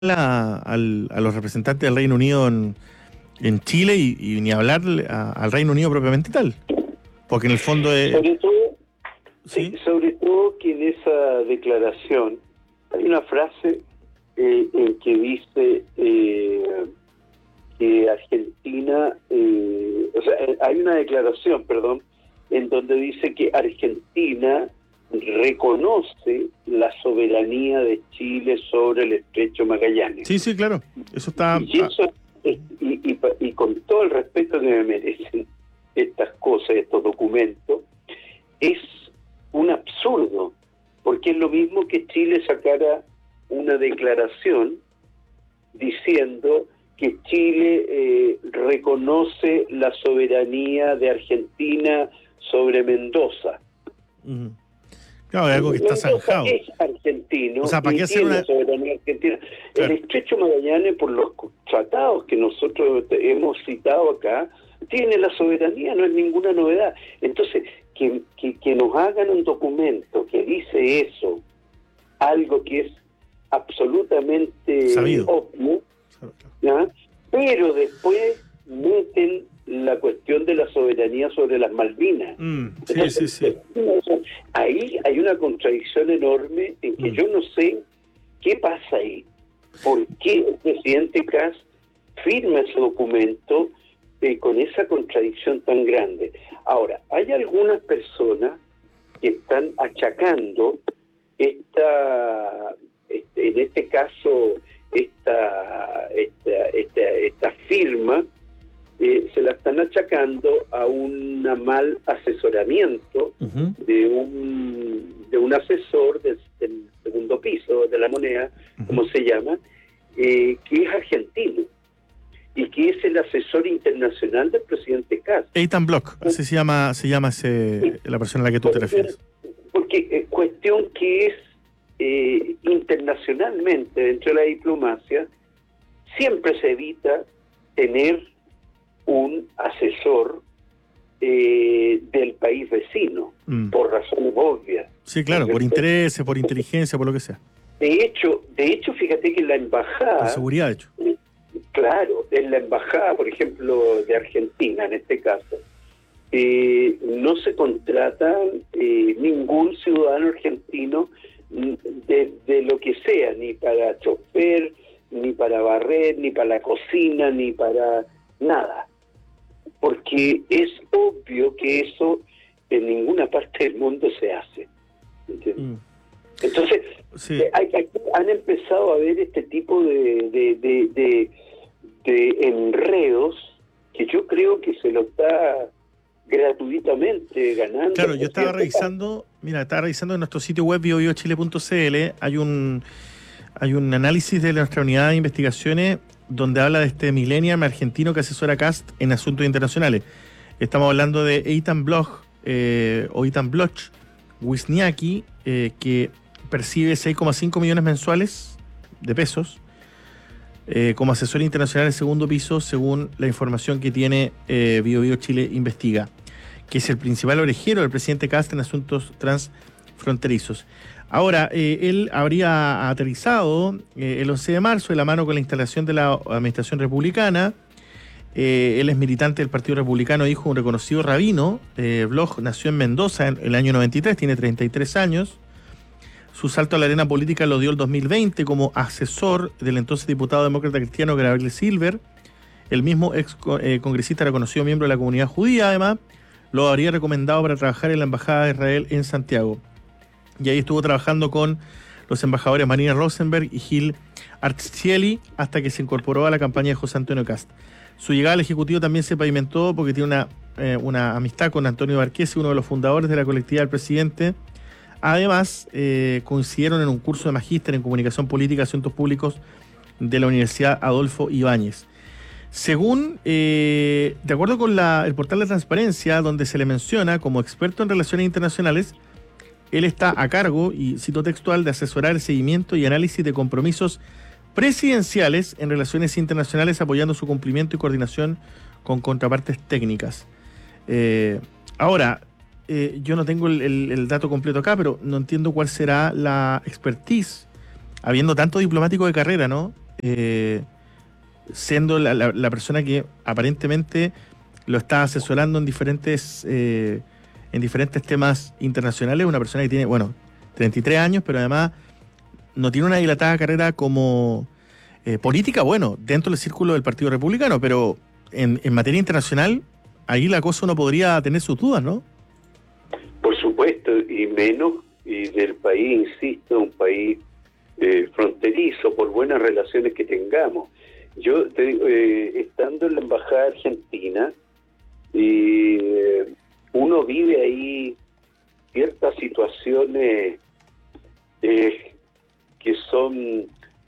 a los representantes del Reino Unido en Chile y ni hablar al Reino Unido propiamente tal. Porque en el fondo es... Sobre todo, ¿Sí? sobre todo que en esa declaración hay una frase en que dice que Argentina, hay una declaración, perdón, en donde dice que Argentina reconoce la soberanía de Chile sobre el Estrecho Magallanes. Sí, sí, claro. Eso está... Y eso, y con todo el respeto que me merecen estas cosas, estos documentos, es un absurdo, porque es lo mismo que Chile sacara una declaración diciendo que Chile reconoce la soberanía de Argentina sobre Mendoza. Uh-huh. Claro, es algo que está zanjado. Es argentino, o sea, ¿para qué hacer una soberanía argentina? Claro. El Estrecho Magallanes, por los tratados que nosotros hemos citado acá, tiene la soberanía, no es ninguna novedad. Entonces, que nos hagan un documento que dice eso, algo que es absolutamente sabido, obvio, ¿ya? Pero después meten la cuestión de la soberanía sobre las Malvinas. Sí. Ahí hay una contradicción enorme en que yo no sé qué pasa ahí. ¿Por qué el presidente Kast firma ese documento con esa contradicción tan grande? Ahora, hay algunas personas que están achacando en este caso, esta firma, se la están achacando a un mal asesoramiento de un asesor del segundo piso de la moneda, como se llama, que es argentino y que es el asesor internacional del presidente Kast. Ethan Bloch, así se llama la persona a la que tú te refieres. Porque cuestión que es internacionalmente dentro de la diplomacia, siempre se evita tener un asesor del país vecino, por razones obvias. Sí, claro, por intereses, por inteligencia, por lo que sea. De hecho, fíjate que en la embajada... Por seguridad, de hecho. Claro, en la embajada, por ejemplo, de Argentina, en este caso, no se contrata ningún ciudadano argentino de lo que sea, ni para chofer, ni para barrer, ni para la cocina, ni para nada. Porque es obvio que eso en ninguna parte del mundo se hace. ¿Entiendes? Entonces, sí. Han empezado a haber este tipo de enredos que yo creo que se lo está gratuitamente ganando. Claro, yo estaba revisando en nuestro sitio web biobiochile.cl, hay un análisis de nuestra unidad de investigaciones donde habla de este millennial argentino que asesora Kast en asuntos internacionales. Estamos hablando de Ethan Bloch Wisniewski, que percibe 6,5 millones mensuales de pesos como asesor internacional en segundo piso, según la información que tiene Bio Chile Investiga, que es el principal orejero del presidente Kast en asuntos transfronterizos. Ahora, él habría aterrizado el 11 de marzo de la mano con la instalación de la administración republicana. Él es militante del Partido Republicano, hijo de un reconocido rabino. Bloch nació en Mendoza en el año 93, tiene 33 años. Su salto a la arena política lo dio el 2020 como asesor del entonces diputado demócrata cristiano Gabriel Silver. El mismo ex congresista reconocido miembro de la comunidad judía, además, lo habría recomendado para trabajar en la Embajada de Israel en Santiago. Y ahí estuvo trabajando con los embajadores Marina Rosenberg y Gil Arzieli hasta que se incorporó a la campaña de José Antonio Kast. Su llegada al Ejecutivo también se pavimentó porque tiene una amistad con Antonio Barquesi, uno de los fundadores de la colectividad del presidente. Además, coincidieron en un curso de magíster en Comunicación Política y Asuntos Públicos de la Universidad Adolfo Ibáñez. Según, de acuerdo con el portal de Transparencia, donde se le menciona como experto en relaciones internacionales, él está a cargo, y cito textual, de asesorar el seguimiento y análisis de compromisos presidenciales en relaciones internacionales, apoyando su cumplimiento y coordinación con contrapartes técnicas. Ahora, yo no tengo el dato completo acá, pero no entiendo cuál será la expertise, habiendo tanto diplomático de carrera, ¿no? siendo la persona que aparentemente lo está asesorando en diferentes temas internacionales, una persona que tiene, 33 años, pero además no tiene una dilatada carrera como política, dentro del círculo del Partido Republicano, pero en materia internacional, ahí la cosa uno podría tener sus dudas, ¿no? Por supuesto, y menos y del país, insisto, un país fronterizo, por buenas relaciones que tengamos. Yo te digo, estando en la Embajada Argentina, uno vive ahí ciertas situaciones que son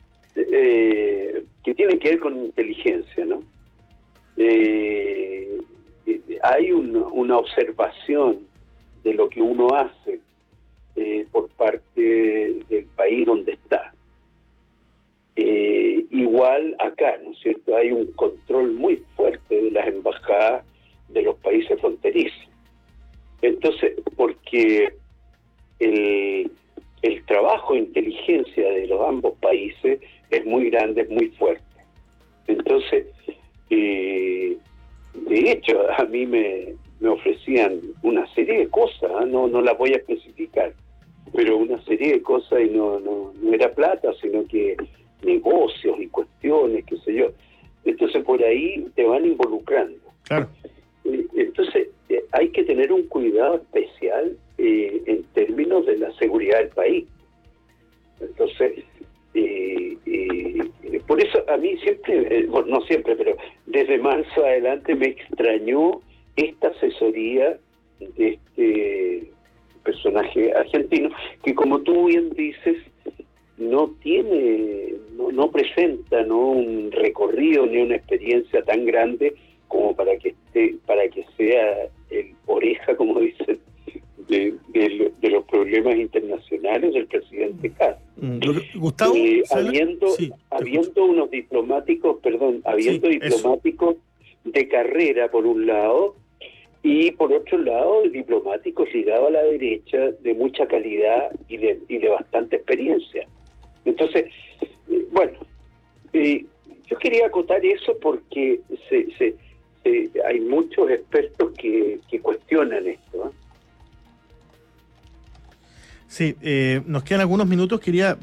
que tienen que ver con inteligencia, ¿no? Hay una observación de lo que uno hace por parte del país donde está. Igual acá, ¿no es cierto? Hay un control muy fuerte de las embajadas de los países fronterizos. Entonces, porque el trabajo de inteligencia de los ambos países es muy grande, es muy fuerte. Entonces, de hecho, a mí me ofrecían una serie de cosas, no las voy a especificar, pero una serie de cosas, y no era plata, sino que negocios y cuestiones, qué sé yo. Entonces, por ahí te van involucrando. Claro. Entonces, hay que tener un cuidado especial en términos de la seguridad del país. Entonces, por eso a mí siempre, no siempre, pero desde marzo adelante me extrañó esta asesoría de este personaje argentino, que como tú bien dices, no presenta un recorrido ni una experiencia tan grande como para que sea el oreja, como dicen, de los problemas internacionales del presidente Castro. Gustavo, habiendo unos diplomáticos, diplomáticos de carrera por un lado, y por otro lado diplomáticos ligados a la derecha de mucha calidad y de bastante experiencia. Entonces, yo quería acotar eso porque hay muchos expertos que cuestionan esto, ¿eh? Sí, nos quedan algunos minutos. Quería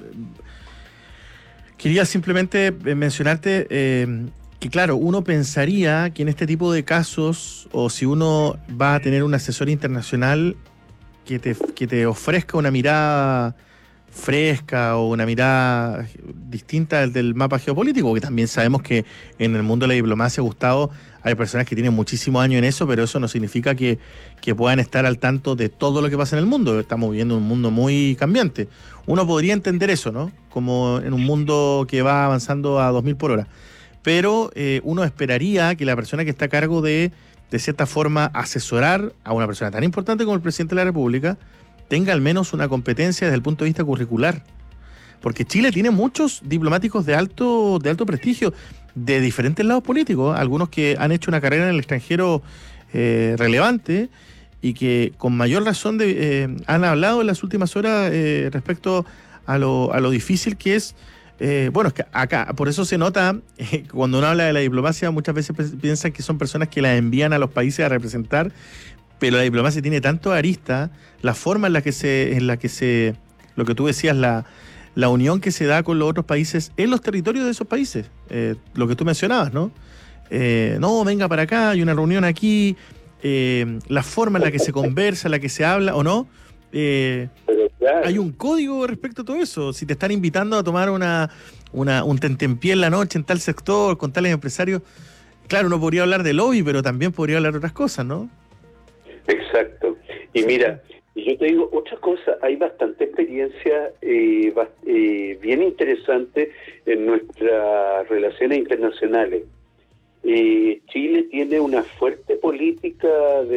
simplemente mencionarte que, claro, uno pensaría que en este tipo de casos, o si uno va a tener un asesor internacional que te ofrezca una mirada fresca o una mirada distinta del mapa geopolítico, que también sabemos que en el mundo de la diplomacia, Gustavo, hay personas que tienen muchísimos años en eso, pero eso no significa que puedan estar al tanto de todo lo que pasa en el mundo. Estamos viviendo un mundo muy cambiante. Uno podría entender eso, ¿no? Como en un mundo que va avanzando a 2000 por hora. Pero uno esperaría que la persona que está a cargo de cierta forma, asesorar a una persona tan importante como el presidente de la República tenga al menos una competencia desde el punto de vista curricular. Porque Chile tiene muchos diplomáticos de alto prestigio, de diferentes lados políticos, algunos que han hecho una carrera en el extranjero relevante y que con mayor razón han hablado en las últimas horas respecto a lo difícil que es. Es que acá, por eso se nota, cuando uno habla de la diplomacia, muchas veces piensan que son personas que la envían a los países a representar, pero la diplomacia tiene tanto arista, la forma en la que se lo que tú decías, la unión que se da con los otros países en los territorios de esos países, lo que tú mencionabas, ¿no? No, venga para acá, hay una reunión aquí, la forma en la que se conversa, en la que se habla, ¿o no? Hay un código respecto a todo eso. Si te están invitando a tomar un tentempié en la noche en tal sector, con tales empresarios, claro, uno podría hablar de lobby, pero también podría hablar de otras cosas, ¿no? Exacto. Y mira, yo te digo otra cosa, hay bastante experiencia bien interesante en nuestras relaciones internacionales. Chile tiene una fuerte política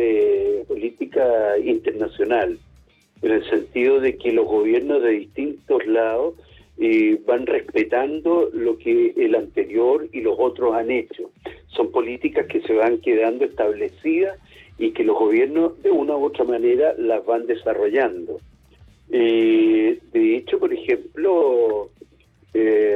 internacional, en el sentido de que los gobiernos de distintos lados van respetando lo que el anterior y los otros han hecho. Son políticas que se van quedando establecidas y que los gobiernos de una u otra manera las van desarrollando. De hecho, por ejemplo,